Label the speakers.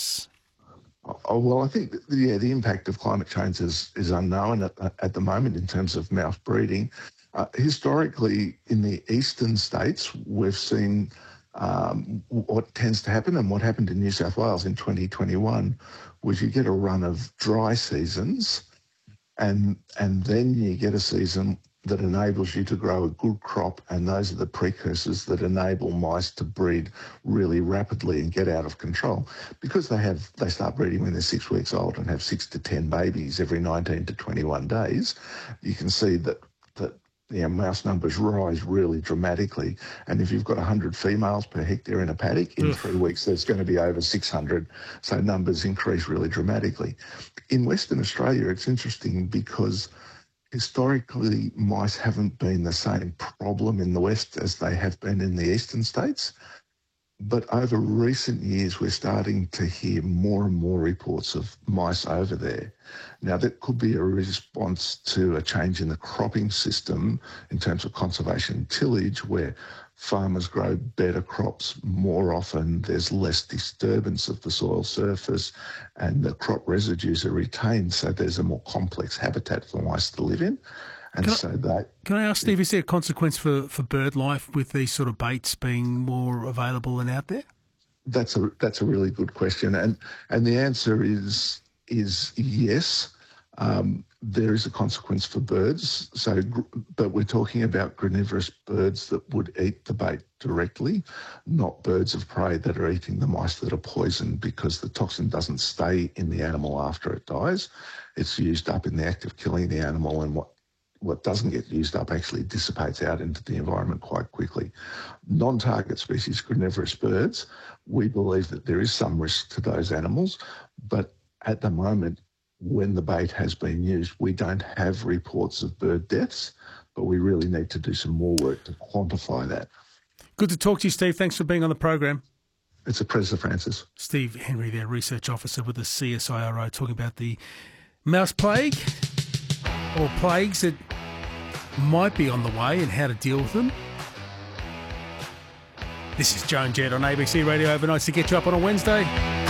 Speaker 1: mouse?
Speaker 2: Oh, well, I think, the impact of climate change is unknown at the moment in terms of mouse breeding. Historically, in the eastern states, we've seen what tends to happen, and what happened in New South Wales in 2021 was you get a run of dry seasons, and then you get a season that enables you to grow a good crop, and those are the precursors that enable mice to breed really rapidly and get out of control. Because they start breeding when they're 6 weeks old and have 6 to 10 babies every 19 to 21 days, you can see that mouse numbers rise really dramatically. And if you've got 100 females per hectare in a paddock, in 3 weeks there's going to be over 600. So numbers increase really dramatically. In Western Australia, it's interesting because historically mice haven't been the same problem in the West as they have been in the eastern states. But over recent years, we're starting to hear more and more reports of mice over there. Now, that could be a response to a change in the cropping system in terms of conservation and tillage, where farmers grow better crops more often, there's less disturbance of the soil surface, and the crop residues are retained, so there's a more complex habitat for mice to live in. And
Speaker 1: Can I ask, Steve, is there a consequence for bird life with these sort of baits being more available and out there?
Speaker 2: That's a really good question, and the answer is yes. There is a consequence for birds. But we're talking about granivorous birds that would eat the bait directly, not birds of prey that are eating the mice that are poisoned, because the toxin doesn't stay in the animal after it dies. It's used up in the act of killing the animal, and what doesn't get used up actually dissipates out into the environment quite quickly. Non-target species granivorous birds, we believe that there is some risk to those animals, but at the moment, when the bait has been used, we don't have reports of bird deaths, but we really need to do some more work to quantify that.
Speaker 1: Good to talk to you, Steve. Thanks for being on the program.
Speaker 2: It's a pleasure, Francis.
Speaker 1: Steve Henry there, Research Officer with the CSIRO, talking about the mouse plague, or plagues that might be on the way and how to deal with them. This is Joan Jett on ABC Radio Overnights to get you up on a Wednesday.